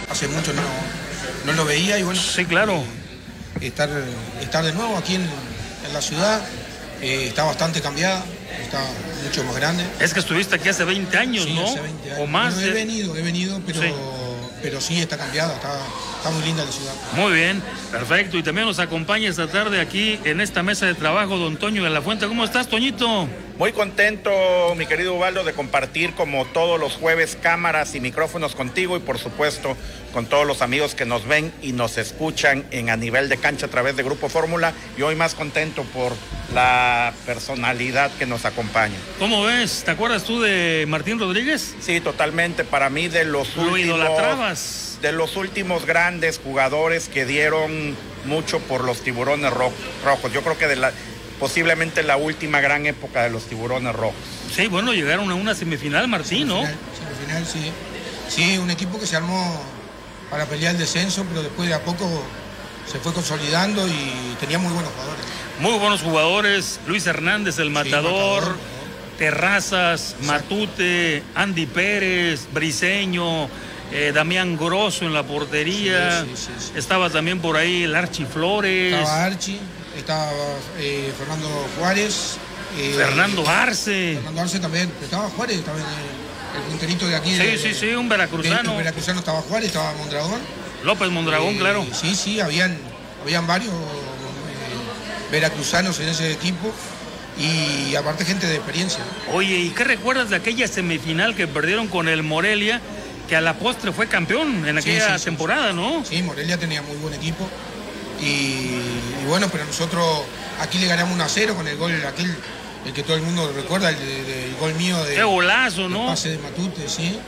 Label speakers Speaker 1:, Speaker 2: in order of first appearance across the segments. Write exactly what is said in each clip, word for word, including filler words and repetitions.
Speaker 1: hace mucho no, no lo veía y bueno.
Speaker 2: Sí, claro.
Speaker 1: Eh, estar, estar de nuevo aquí en, en la ciudad, eh, está bastante cambiada, está mucho más grande.
Speaker 2: Es que estuviste aquí hace veinte años,
Speaker 1: sí,
Speaker 2: ¿no?
Speaker 1: Hace veinte años.
Speaker 2: O más.
Speaker 1: Bueno, he
Speaker 2: de...
Speaker 1: venido, he venido, pero sí. pero sí está cambiada, está, está muy linda la ciudad.
Speaker 2: Muy bien, perfecto. Y también nos acompaña esta tarde aquí en esta mesa de trabajo don Toño de la Fuente. ¿Cómo estás, Toñito?
Speaker 3: Muy contento, mi querido Ubaldo, de compartir como todos los jueves cámaras y micrófonos contigo y por supuesto con todos los amigos que nos ven y nos escuchan en A Nivel de Cancha a través de Grupo Fórmula, y hoy más contento por la personalidad que nos acompaña.
Speaker 2: ¿Cómo ves? ¿Te acuerdas tú de Martín Rodríguez?
Speaker 3: Sí, totalmente. Para mí de los
Speaker 2: Lo
Speaker 3: últimos...
Speaker 2: idolatrabas.
Speaker 3: De los últimos grandes jugadores que dieron mucho por los Tiburones ro- Rojos. Yo creo que de la... posiblemente la última gran época de los Tiburones Rojos.
Speaker 2: Sí, bueno, llegaron a una semifinal, Martín, ¿no?
Speaker 1: Semifinal, semifinal, sí. Sí, un equipo que se armó para pelear el descenso, pero después de a poco se fue consolidando y tenía muy buenos jugadores.
Speaker 2: Muy buenos jugadores, Luis Hernández, el matador,
Speaker 1: sí, matador,
Speaker 2: Terrazas, Matute, Andy Pérez, Briseño, eh, Damián Grosso en la portería,
Speaker 1: sí, sí, sí, sí.
Speaker 2: Estaba también por ahí el Archi Flores.
Speaker 1: Estaba Archi. Estaba eh, Fernando Juárez.
Speaker 2: Eh, Fernando Arce.
Speaker 1: Fernando Arce también. Estaba Juárez también, el, el punterito de aquí.
Speaker 2: Sí,
Speaker 1: de,
Speaker 2: sí, sí, un veracruzano.
Speaker 1: El veracruzano estaba Juárez, estaba Mondragón.
Speaker 2: López Mondragón, eh, claro.
Speaker 1: Sí, sí, habían, habían varios eh, veracruzanos en ese equipo y aparte gente de experiencia.
Speaker 2: Oye, ¿y qué recuerdas de aquella semifinal que perdieron con el Morelia, que a la postre fue campeón en aquella sí, sí, temporada,
Speaker 1: sí,
Speaker 2: ¿no?
Speaker 1: Sí, Morelia tenía muy buen equipo. Y, y bueno, pero nosotros aquí le ganamos uno a cero con el gol aquel, el que todo el mundo recuerda, el, de, de, el gol mío de...
Speaker 2: ¡Qué golazo!, ¿no?
Speaker 1: El pase de Matute, sí.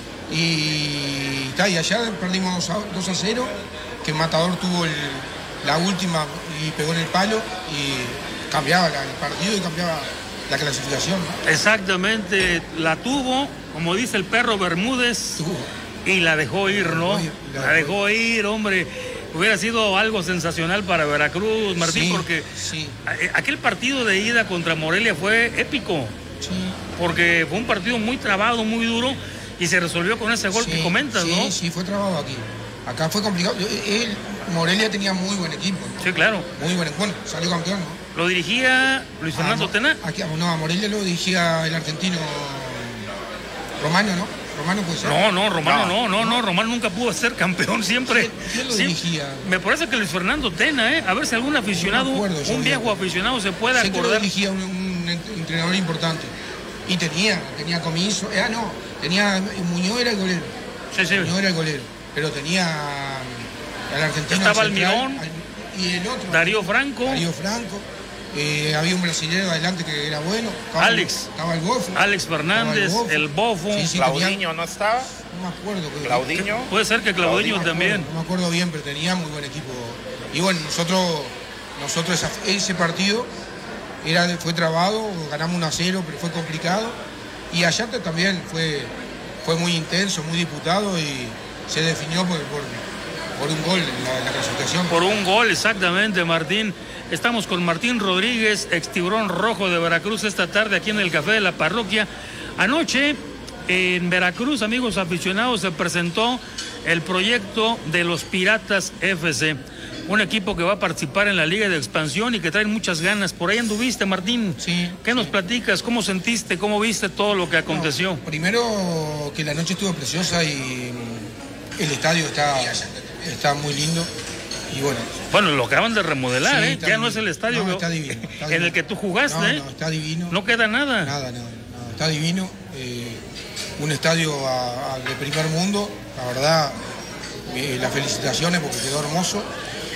Speaker 1: Y, y, y allá perdimos dos a cero, que Matador tuvo el, la última y pegó en el palo y cambiaba la, el partido y cambiaba la clasificación, ¿no?
Speaker 2: Exactamente, la tuvo, como dice el perro Bermúdez, tuvo. Y la dejó ir, ¿no? La, la dejó ir, hombre. Hubiera sido algo sensacional para Veracruz, Martín, sí, porque sí. aquel partido de ida contra Morelia fue épico.
Speaker 1: Sí.
Speaker 2: Porque fue un partido muy trabado, muy duro, y se resolvió con ese gol
Speaker 1: sí,
Speaker 2: que comentas,
Speaker 1: sí,
Speaker 2: ¿no?
Speaker 1: Sí, sí, fue trabado aquí. Acá fue complicado. Él, Morelia tenía muy buen equipo, ¿no?
Speaker 2: Sí, claro.
Speaker 1: Muy buen, bueno, salió campeón, ¿no?
Speaker 2: ¿Lo dirigía Luis Fernando
Speaker 1: ah, no,
Speaker 2: Tena?
Speaker 1: Aquí, no, a Morelia lo dirigía el argentino Romano, ¿no? Romano puede ser.
Speaker 2: No, no, Romano no, no, no, no, Romano nunca pudo ser campeón siempre.
Speaker 1: ¿Quién lo
Speaker 2: sí,
Speaker 1: dirigía?
Speaker 2: Me parece que Luis Fernando Tena, ¿eh? A ver si algún aficionado, no acuerdo, un viejo bien. aficionado se puede
Speaker 1: sé
Speaker 2: acordar.
Speaker 1: Que lo dirigía un, un entrenador importante. Y tenía, tenía comiso, eh, ah, no, tenía, Muñoz era el golero.
Speaker 2: Sí, sí.
Speaker 1: Muñoz era el golero, pero tenía al argentino.
Speaker 2: Estaba Almirón.
Speaker 1: Y el otro.
Speaker 2: Darío Franco.
Speaker 1: Darío Franco. Eh, había un brasileño adelante que era bueno. Estaba,
Speaker 2: Alex.
Speaker 1: Estaba el Bofo.
Speaker 2: Alex Fernández, el Bofo. El Bofo.
Speaker 3: Sí, sí, Claudinho tenía, ¿no estaba?
Speaker 1: No me acuerdo. Que,
Speaker 3: Claudinho.
Speaker 2: Puede ser que Claudinho
Speaker 1: no
Speaker 2: también.
Speaker 1: Acuerdo, no me acuerdo bien, pero tenía muy buen equipo. Y bueno, nosotros, nosotros esa, ese partido era, fue trabado, ganamos uno a cero, pero fue complicado. Y allá también fue, fue muy intenso, muy disputado y se definió por, por, por un gol en la, en la clasificación.
Speaker 2: Por un gol, exactamente, Martín. Estamos con Martín Rodríguez, ex Tiburón Rojo de Veracruz, esta tarde aquí en el Café de la Parroquia. Anoche en Veracruz, amigos aficionados, se presentó el proyecto de los Piratas F C, un equipo que va a participar en la Liga de Expansión y que traen muchas ganas. Por ahí anduviste, Martín.
Speaker 1: Sí.
Speaker 2: ¿Qué nos platicas? ¿Cómo sentiste? ¿Cómo viste todo lo que aconteció?
Speaker 1: No, primero que la noche estuvo preciosa y el estadio está, está muy lindo. Y bueno,
Speaker 2: bueno, lo acaban de remodelar,
Speaker 1: sí,
Speaker 2: ¿eh? Ya divino. No es el estadio
Speaker 1: no, está divino, está
Speaker 2: en
Speaker 1: divino.
Speaker 2: el que tú jugaste,
Speaker 1: no,
Speaker 2: ¿eh?
Speaker 1: No, está divino.
Speaker 2: No queda nada.
Speaker 1: Nada, nada, nada. Está divino. Eh, un estadio a, a de primer mundo, la verdad, eh, las felicitaciones porque quedó hermoso.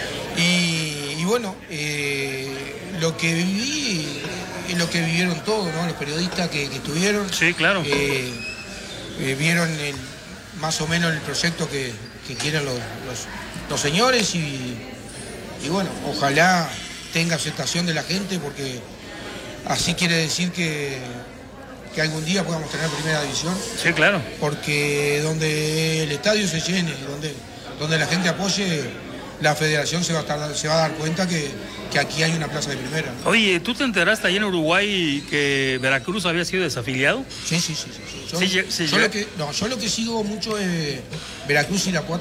Speaker 1: Y, y bueno, eh, lo que viví es lo que vivieron todos, ¿no? Los periodistas que, que estuvieron.
Speaker 2: Sí, claro.
Speaker 1: Eh, eh, vieron el, más o menos el proyecto que, que quieren los, los los señores y, y bueno, ojalá tenga aceptación de la gente porque así quiere decir que, que algún día podamos tener primera división.
Speaker 2: Sí, claro.
Speaker 1: Porque donde el estadio se llene, donde, donde la gente apoye, la federación se va a, estar, se va a dar cuenta que, que aquí hay una plaza de primera.
Speaker 2: Oye, ¿tú te enteraste allá en Uruguay que Veracruz había sido desafiliado?
Speaker 1: Sí, sí, sí. sí, sí. Yo,
Speaker 2: sí, sí,
Speaker 1: yo, lo que, no, yo lo que sigo mucho es Veracruz y la cuatro.